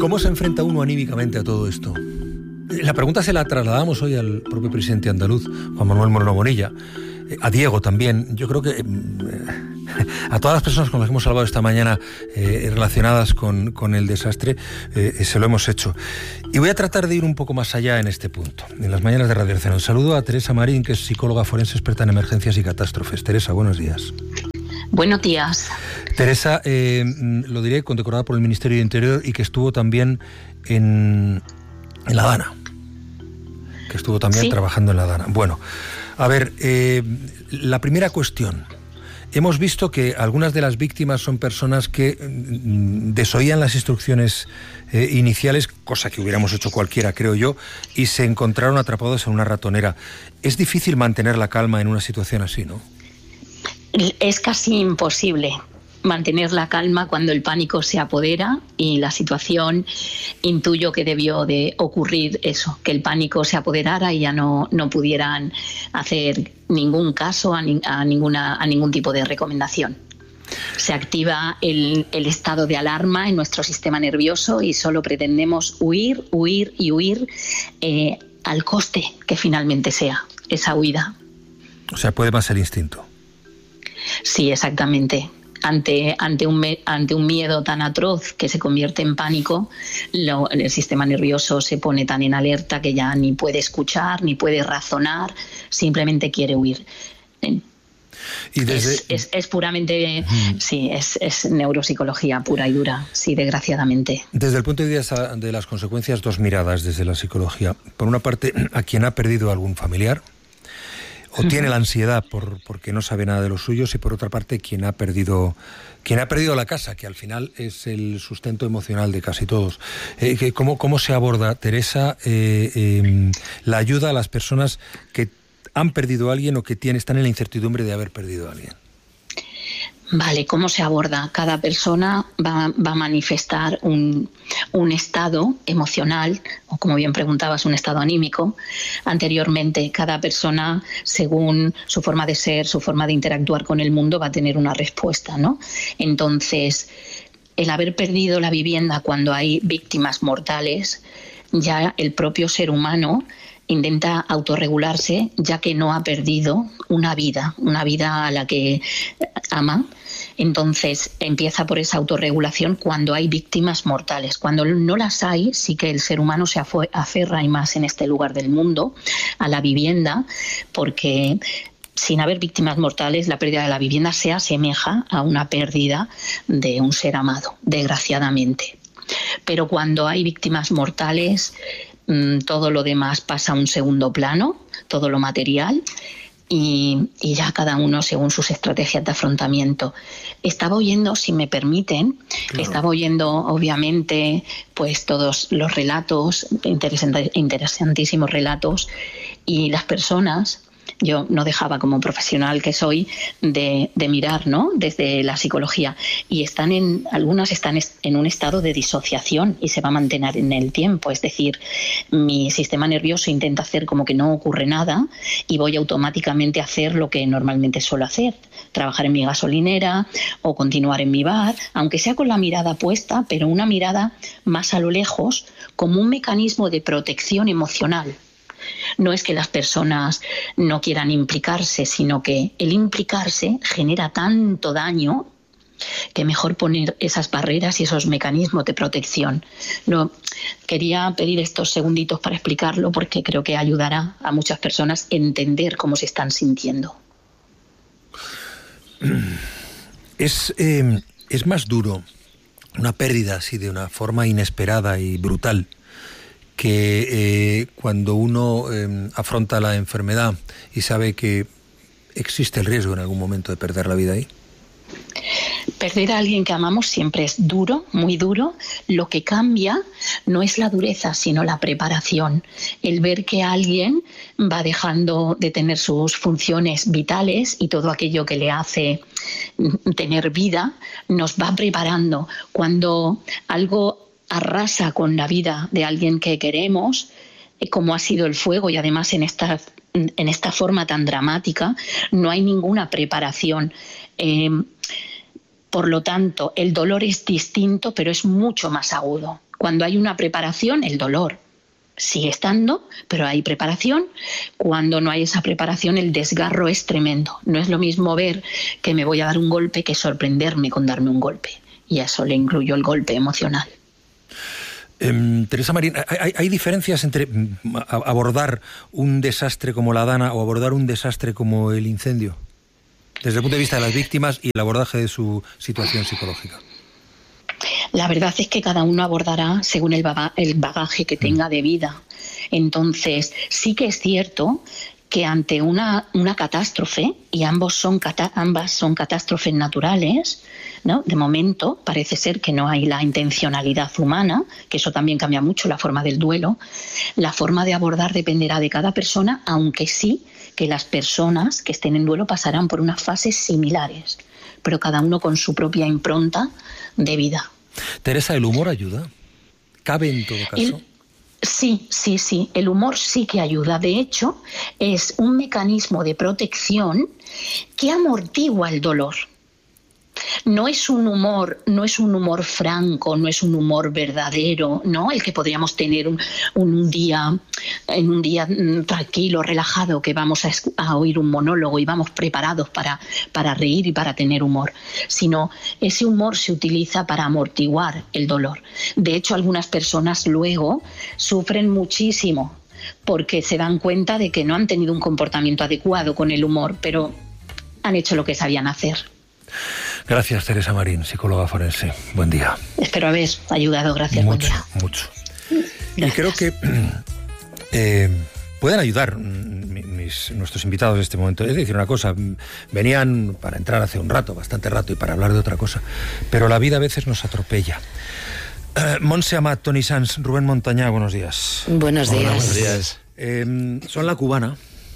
¿Cómo se enfrenta uno anímicamente a todo esto? La pregunta se la trasladamos hoy al propio presidente andaluz, Juan Manuel Moreno Bonilla, a Diego también. Yo creo que a todas las personas con las que hemos hablado esta mañana relacionadas con el desastre, se lo hemos hecho. Y voy a tratar de ir un poco más allá en este punto, en las mañanas de Radio Arcena. Un saludo a Teresa Marín, que es psicóloga forense experta en emergencias y catástrofes. Teresa, buenos días. Buenos días. Teresa, lo diré, condecorada por el Ministerio de Interior y que estuvo también en La Dana. Que estuvo también trabajando en La Dana. Bueno, a ver, la primera cuestión. Hemos visto que algunas de las víctimas son personas que desoían las instrucciones iniciales, cosa que hubiéramos hecho cualquiera, creo yo, y se encontraron atrapados en una ratonera. Es difícil mantener la calma en una situación así, ¿no? Es casi imposible mantener la calma cuando el pánico se apodera y la situación, intuyo que debió de ocurrir eso, que el pánico se apoderara y ya no pudieran hacer ningún caso a ningún tipo de recomendación. Se activa el estado de alarma en nuestro sistema nervioso y solo pretendemos huir al coste que finalmente sea esa huida. O sea, puede más el instinto. Sí, exactamente. Ante un miedo tan atroz que se convierte en pánico, el sistema nervioso se pone tan en alerta que ya ni puede escuchar, ni puede razonar, simplemente quiere huir. Y es puramente, sí, es neuropsicología pura y dura, sí, desgraciadamente. Desde el punto de vista de las consecuencias, dos miradas desde la psicología. Por una parte, a quien ha perdido algún familiar, o tiene la ansiedad porque no sabe nada de los suyos, y por otra parte quien ha perdido la casa, que al final es el sustento emocional de casi todos. ¿Cómo se aborda, Teresa, la ayuda a las personas que han perdido a alguien o que están en la incertidumbre de haber perdido a alguien? Vale, ¿cómo se aborda? Cada persona va a manifestar un estado emocional, o como bien preguntabas, un estado anímico. Anteriormente, cada persona, según su forma de ser, su forma de interactuar con el mundo, va a tener una respuesta, ¿no? Entonces, el haber perdido la vivienda cuando hay víctimas mortales, ya el propio ser humano intenta autorregularse, ya que no ha perdido una vida a la que ama. Entonces empieza por esa autorregulación cuando hay víctimas mortales. Cuando no las hay, sí que el ser humano se aferra, y más en este lugar del mundo, a la vivienda, porque sin haber víctimas mortales, la pérdida de la vivienda se asemeja a una pérdida de un ser amado, desgraciadamente. Pero cuando hay víctimas mortales, todo lo demás pasa a un segundo plano, todo lo material, y ya cada uno según sus estrategias de afrontamiento. Estaba oyendo, si me permiten, claro. Obviamente pues todos los relatos, interesantísimos relatos, y las personas. Yo no dejaba, como profesional que soy, de mirar, ¿no?, desde la psicología, y algunas están en un estado de disociación y se va a mantener en el tiempo. Es decir, mi sistema nervioso intenta hacer como que no ocurre nada y voy automáticamente a hacer lo que normalmente suelo hacer: trabajar en mi gasolinera o continuar en mi bar, aunque sea con la mirada puesta, pero una mirada más a lo lejos, como un mecanismo de protección emocional. No es que las personas no quieran implicarse, sino que el implicarse genera tanto daño que mejor poner esas barreras y esos mecanismos de protección. Quería pedir estos segunditos para explicarlo, porque creo que ayudará a muchas personas a entender cómo se están sintiendo. Es más duro una pérdida así de una forma inesperada y brutal que cuando uno afronta la enfermedad y sabe que existe el riesgo en algún momento de perder la vida ahí. Perder a alguien que amamos siempre es duro, muy duro. Lo que cambia no es la dureza, sino la preparación. El ver que alguien va dejando de tener sus funciones vitales y todo aquello que le hace tener vida, nos va preparando. Cuando algo arrasa con la vida de alguien que queremos, como ha sido el fuego, y además en esta forma tan dramática, no hay ninguna preparación. Por lo tanto, el dolor es distinto, pero es mucho más agudo. Cuando hay una preparación, el dolor sigue estando, pero hay preparación. Cuando no hay esa preparación, el desgarro es tremendo. No es lo mismo ver que me voy a dar un golpe que sorprenderme con darme un golpe. Y a eso le incluyo el golpe emocional. Teresa Marín, ¿hay diferencias entre abordar un desastre como la Dana o abordar un desastre como el incendio? Desde el punto de vista de las víctimas y el abordaje de su situación psicológica. La verdad es que cada uno abordará según el bagaje que tenga de vida. Entonces, sí que es cierto que ante una catástrofe, y ambas son catástrofes naturales, ¿no? De momento parece ser que no hay la intencionalidad humana, que eso también cambia mucho la forma del duelo. La forma de abordar dependerá de cada persona, aunque sí que las personas que estén en duelo pasarán por unas fases similares, pero cada uno con su propia impronta de vida. Teresa, ¿el humor ayuda? ¿Cabe en todo caso? Sí. El humor sí que ayuda. De hecho, es un mecanismo de protección que amortigua el dolor. No es un humor franco, no es un humor verdadero, ¿no? El que podríamos tener en un día tranquilo, relajado, que vamos a oír un monólogo y vamos preparados para reír y para tener humor, sino ese humor se utiliza para amortiguar el dolor. De hecho, algunas personas luego sufren muchísimo porque se dan cuenta de que no han tenido un comportamiento adecuado con el humor, pero han hecho lo que sabían hacer. Gracias, Teresa Marín, psicóloga forense. Buen día. Espero haber ayudado. Gracias. Mucho, buen día. Mucho. Y creo que pueden ayudar nuestros invitados en este momento. Es decir, una cosa, venían para entrar hace un rato, bastante rato, y para hablar de otra cosa, pero la vida a veces nos atropella. Montse Amat, Toni Sans, Rubén Montañá, buenos días. Buenos días. Hola, buenos días. Son La Cubana.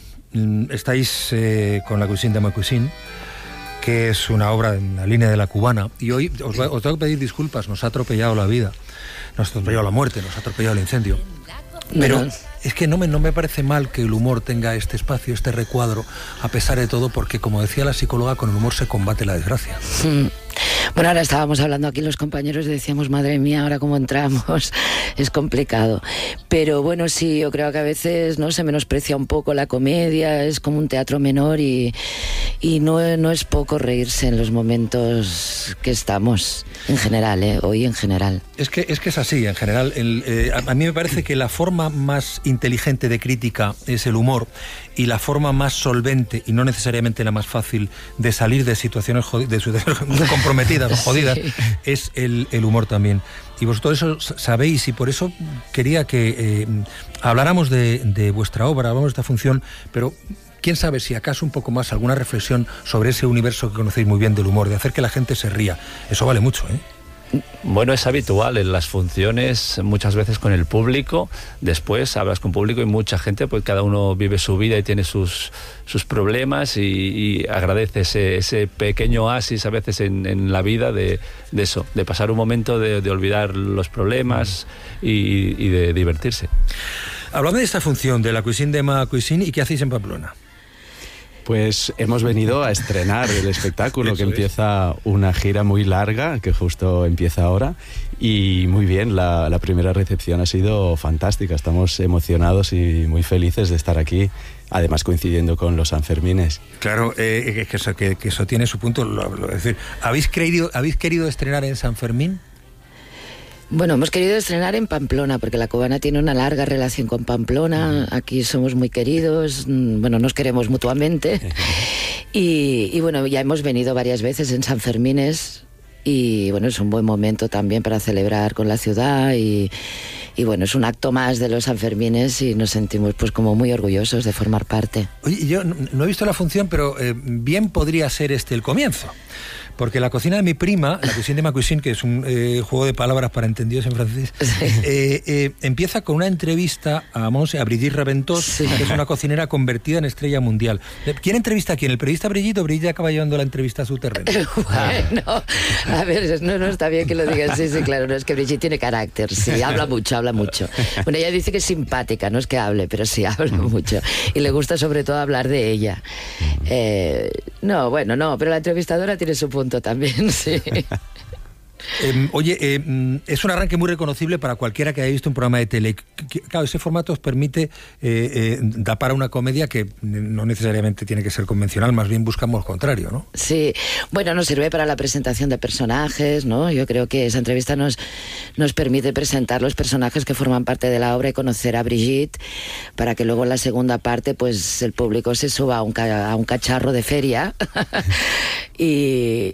Estáis con La Cuisine de Ma Cuisine, que es una obra en la línea de La Cubana, y hoy os tengo que pedir disculpas, nos ha atropellado la vida, nos ha atropellado la muerte, nos ha atropellado el incendio, pero es que no me parece mal que el humor tenga este espacio, este recuadro, a pesar de todo, porque como decía la psicóloga, con el humor se combate la desgracia. Bueno, ahora estábamos hablando aquí los compañeros y decíamos, madre mía, ahora cómo entramos, es complicado. Pero bueno, sí, yo creo que a veces no se menosprecia un poco la comedia, es como un teatro menor y no es poco reírse en los momentos que estamos, en general, hoy en general. Es que es así, en general. A mí me parece que la forma más inteligente de crítica es el humor, y la forma más solvente, y no necesariamente la más fácil, de salir de situaciones comprometidas o jodidas, sí, es el humor también. Y vosotros eso sabéis, y por eso quería que habláramos de vuestra obra, hablamos de esta función, pero quién sabe si acaso un poco más alguna reflexión sobre ese universo que conocéis muy bien del humor, de hacer que la gente se ría. Eso vale mucho, ¿eh? Bueno, es habitual en las funciones, muchas veces con el público. Después hablas con público y mucha gente, pues cada uno vive su vida y tiene sus problemas, y agradece ese pequeño oasis a veces en la vida de eso, de pasar un momento de olvidar los problemas y de divertirse. Hablando de esta función de La Cuisine de Ma Cuisine, ¿y qué hacéis en Pamplona? Pues hemos venido a estrenar el espectáculo, que empieza una gira muy larga, que justo empieza ahora, y muy bien, la primera recepción ha sido fantástica, estamos emocionados y muy felices de estar aquí, además coincidiendo con los Sanfermines. Claro, que eso tiene su punto, es decir, ¿habéis querido estrenar en San Fermín? Bueno, hemos querido estrenar en Pamplona, porque La Cubana tiene una larga relación con Pamplona. Aquí somos muy queridos, bueno, nos queremos mutuamente. Y bueno, ya hemos venido varias veces en Sanfermines, y bueno, es un buen momento también para celebrar con la ciudad, y bueno, es un acto más de los Sanfermines y nos sentimos pues como muy orgullosos de formar parte. Oye, yo no he visto la función, pero bien podría ser el comienzo. Porque La cocina de mi prima, La Cuisine de Ma Cuisine, que es un juego de palabras para entendidos en francés, sí, empieza con una entrevista a Brigitte Raventós, sí, que es una cocinera convertida en estrella mundial. ¿Quién entrevista a quién? ¿El periodista Brigitte o Brigitte acaba llevando la entrevista a su terreno? Bueno, a ver, no está bien que lo digas, sí, claro, no, es que Brigitte tiene carácter, sí, habla mucho. Bueno, ella dice que es simpática, no es que hable, pero sí habla mucho. Y le gusta sobre todo hablar de ella. No, pero la entrevistadora tiene su punto también, sí. Oye, es un arranque muy reconocible para cualquiera que haya visto un programa de tele. Claro, ese formato os permite dar para una comedia que no necesariamente tiene que ser convencional, más bien buscamos lo contrario, ¿no? Sí, bueno, nos sirve para la presentación de personajes, ¿no? Yo creo que esa entrevista nos permite presentar los personajes que forman parte de la obra y conocer a Brigitte, para que luego en la segunda parte pues el público se suba a un cacharro de feria y